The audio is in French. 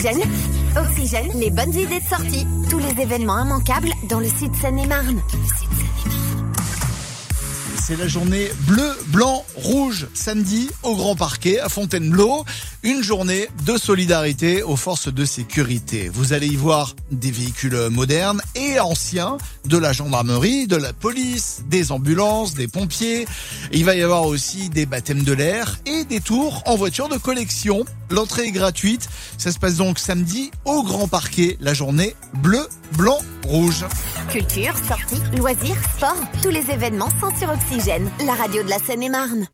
Oxygène. Oxygène, les bonnes idées de sortie. Tous les événements immanquables dans le site Seine-et-Marne. C'est la journée bleu, blanc, rouge, samedi au Grand Parquet à Fontainebleau. Une journée de solidarité aux forces de sécurité. Vous allez y voir des véhicules modernes et anciens, de la gendarmerie, de la police, des ambulances, des pompiers. Il va y avoir aussi des baptêmes de l'air et des tours en voiture de collection. L'entrée est gratuite. Ça se passe donc samedi au Grand Parquet, la journée bleu, blanc, rouge. Culture, sorties, loisirs, sport, tous les événements sont sur Oxygène, la radio de la Seine-et-Marne.